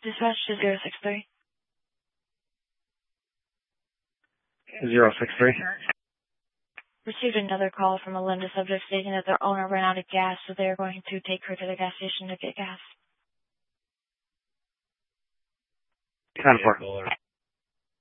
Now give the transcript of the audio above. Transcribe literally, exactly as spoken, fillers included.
Dispatch to zero six three. zero six three. Received another call from a Linda subject stating that their owner ran out of gas, so they are going to take her to the gas station to get gas. ten four.